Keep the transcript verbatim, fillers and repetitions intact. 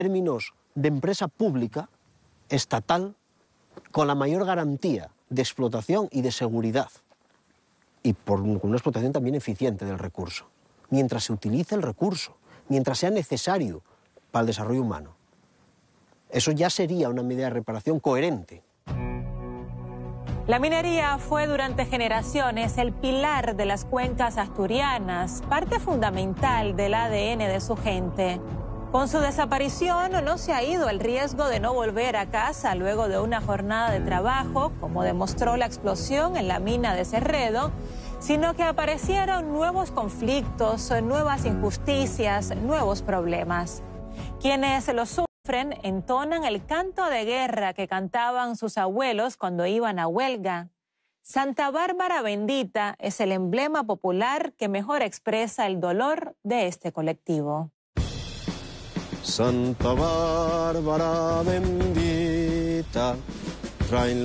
términos de empresa pública, estatal, con la mayor garantía de explotación y de seguridad, y por una explotación también eficiente del recurso, mientras se utilice el recurso, mientras sea necesario para el desarrollo humano. Eso ya sería una medida de reparación coherente. La minería fue durante generaciones el pilar de las cuencas asturianas, parte fundamental del A D N de su gente. Con su desaparición no se ha ido el riesgo de no volver a casa luego de una jornada de trabajo, como demostró la explosión en la mina de Cerredo, sino que aparecieron nuevos conflictos, nuevas injusticias, nuevos problemas. Quienes lo sufren entonan el canto de guerra que cantaban sus abuelos cuando iban a huelga. Santa Bárbara Bendita es el emblema popular que mejor expresa el dolor de este colectivo. Santa Bárbara Bendita, traen